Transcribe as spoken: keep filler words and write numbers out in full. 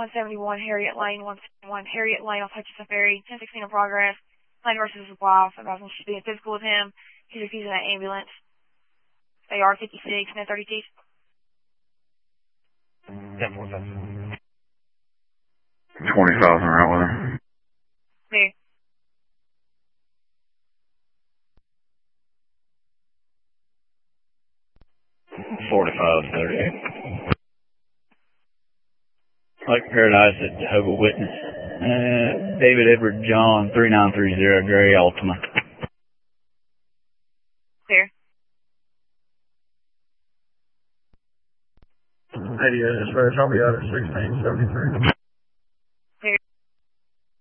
one seventy-one Harriet Lane, one seventy-one Harriet Lane off Hutchinson Ferry, ten sixteen in progress. Lane versus his wife. Advising she's being physical with him. He's refusing that ambulance. A R fifty-six, no thirty teeth. twenty-five in right with her. Clear. forty-five, thirty-eight. Lake Paradise at Jehovah's Witness. Uh, David Edward John, three nine three zero, Gray Altima. Clear. eighty-eight, as far as I'll be out at sixteen seventy-three.